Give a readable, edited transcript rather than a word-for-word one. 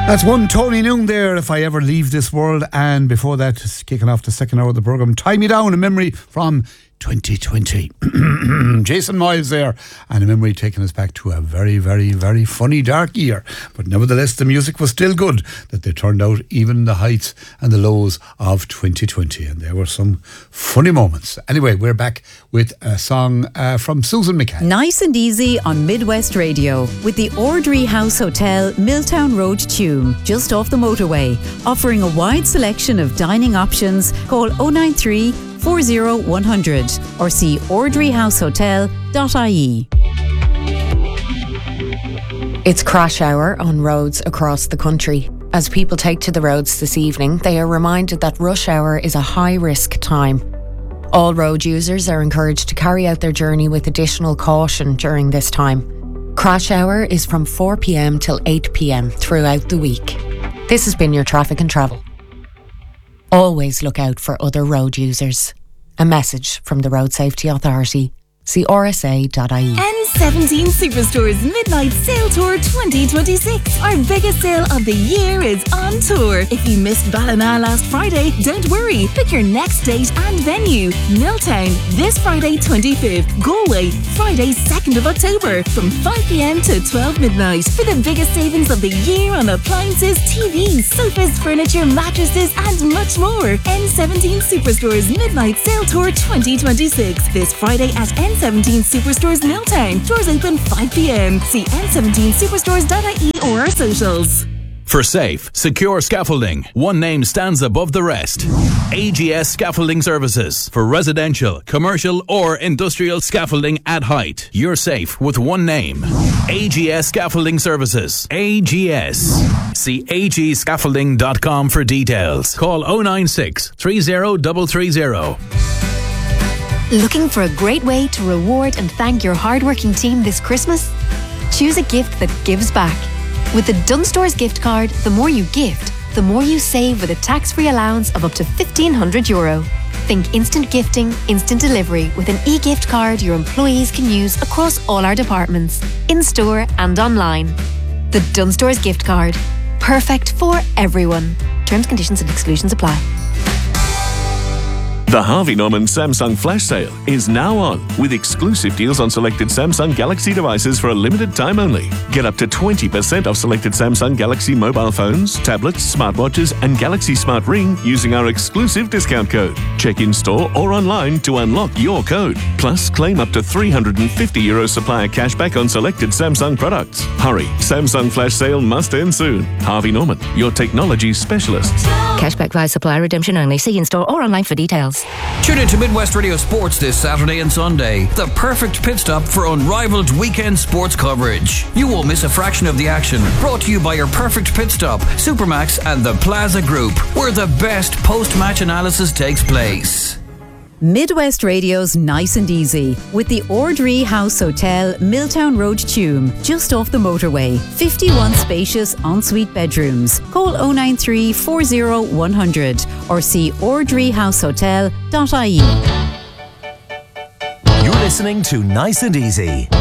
That's one Tony Noon there, If I Ever Leave This World. And before that, kicking off the second hour of the programme, Tie Me Down, a memory from 2020. Jason Miles there, and a memory taking us back to a very, very, very funny dark year. But nevertheless, the music was still good, that they turned out even the heights and the lows of 2020. And there were some funny moments. Anyway, we're back with a song from Susan McCann. Nice and Easy on Midwest Radio with the Ordry House Hotel, Milltown Road, Tuam, just off the motorway. Offering a wide selection of dining options. Call 093 40100 or see ordryhousehotel.ie. It's crash hour on roads across the country. As people take to the roads this evening, they are reminded that rush hour is a high-risk time. All road users are encouraged to carry out their journey with additional caution during this time. Crash hour is from 4 p.m. till 8 p.m. throughout the week. This has been your Traffic and Travel. Always look out for other road users. A message from the Road Safety Authority. See rsa.ie. N17 Superstore's Midnight Sale Tour 2026. Our biggest sale of the year is on tour. If you missed Ballina last Friday, don't worry. Pick your next date and venue. Milltown, this Friday 25th. Galway, Friday 2nd of October from 5 p.m. to 12 midnight. For the biggest savings of the year on appliances, TVs, sofas, furniture, mattresses and much more. N17 Superstore's Midnight Sale Tour 2026. This Friday at N17 Superstores Milltown. Doors open 5 p.m. See n17superstores.ie or our socials. For safe, secure scaffolding, one name stands above the rest. AGS Scaffolding Services. For residential, commercial or industrial scaffolding at height. You're safe with one name. AGS Scaffolding Services. AGS. See agscaffolding.com for details. Call 096 30330. Looking for a great way to reward and thank your hardworking team this Christmas? Choose a gift that gives back. With the Dunstores gift card, the more you gift, the more you save with a tax-free allowance of up to €1,500. Think instant gifting, instant delivery with an e-gift card your employees can use across all our departments, in-store and online. The Dunstores gift card. Perfect for everyone. Terms, conditions and exclusions apply. The Harvey Norman Samsung Flash Sale is now on, with exclusive deals on selected Samsung Galaxy devices for a limited time only. Get up to 20% off selected Samsung Galaxy mobile phones, tablets, smartwatches and Galaxy Smart Ring using our exclusive discount code. Check in store or online to unlock your code. Plus, claim up to €350 supplier cashback on selected Samsung products. Hurry, Samsung Flash Sale must end soon. Harvey Norman, your technology specialists. Cashback via supplier redemption only. See in store or online for details. Tune in to Midwest Radio Sports this Saturday and Sunday. The perfect pit stop for unrivaled weekend sports coverage. You won't miss a fraction of the action. Brought to you by your perfect pit stop, Supermax and the Plaza Group, where the best post-match analysis takes place. Midwest Radio's Nice and Easy with the Ordry House Hotel, Milltown Road, Tuam, just off the motorway. 51 spacious ensuite bedrooms. Call 093 40100 or see ordryhousehotel.ie. You're listening to Nice and Easy.